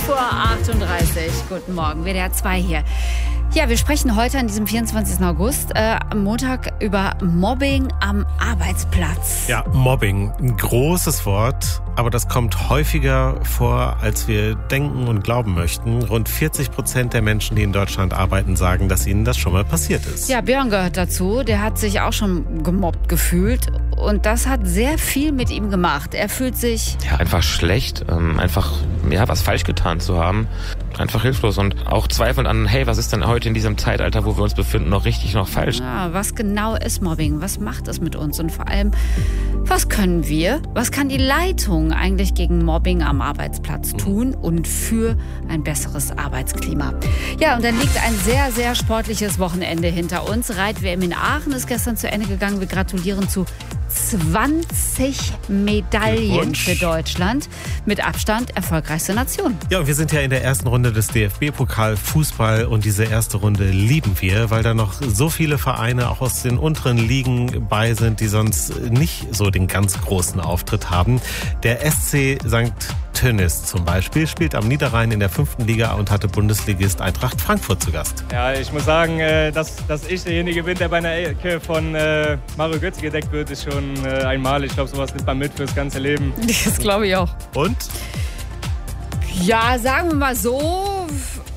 5:38 Uhr. Guten Morgen, WDR 2 hier. Ja, wir sprechen heute an diesem 24. August am Montag über Mobbing am Arbeitsplatz. Ja, Mobbing, ein großes Wort, aber das kommt häufiger vor, als wir denken und glauben möchten. Rund 40% der Menschen, die in Deutschland arbeiten, sagen, dass ihnen das schon mal passiert ist. Ja, Björn gehört dazu. Der hat sich auch schon gemobbt gefühlt und das hat sehr viel mit ihm gemacht. Er fühlt sich... Ja, einfach schlecht, was falsch getan zu haben. Einfach hilflos und auch zweifelnd an, hey, was ist denn heute in diesem Zeitalter, wo wir uns befinden, noch falsch? Ja, was genau ist Mobbing? Was macht es mit uns? Und vor allem, was können wir? Was kann die Leitung eigentlich gegen Mobbing am Arbeitsplatz tun und für ein besseres Arbeitsklima? Ja, und dann liegt ein sehr, sehr sportliches Wochenende hinter uns. Reit-WM in Aachen ist gestern zu Ende gegangen. Wir gratulieren zu 20 Medaillen für Deutschland. Mit Abstand erfolgreichste Nation. Ja, und wir sind ja in der ersten Runde des DFB-Pokal Fußball und diese erste Runde lieben wir, weil da noch so viele Vereine auch aus den unteren Ligen bei sind, die sonst nicht so den ganz großen Auftritt haben. Der SC St. Tönnies zum Beispiel spielt am Niederrhein in der 5. Liga und hatte Bundesligist Eintracht Frankfurt zu Gast. Ja, ich muss sagen, dass ich derjenige bin, der bei einer Ecke von Mario Götze gedeckt wird, ist schon einmalig. Ich glaube, sowas nimmt man mit fürs ganze Leben. Das glaube ich auch. Und? Ja, sagen wir mal so,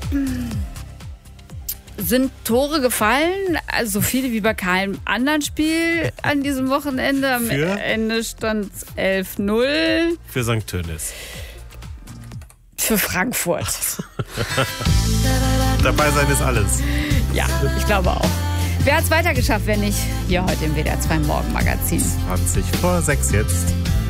sind Tore gefallen, also so viele wie bei keinem anderen Spiel an diesem Wochenende. Am Ende stand es 11-0. Für St. Tönnies. Für Frankfurt. Dabei sein ist alles. Ja, ich glaube auch. Wer hat es weitergeschafft, wenn nicht hier heute im WDR 2 Morgenmagazin? 20 vor 6 jetzt.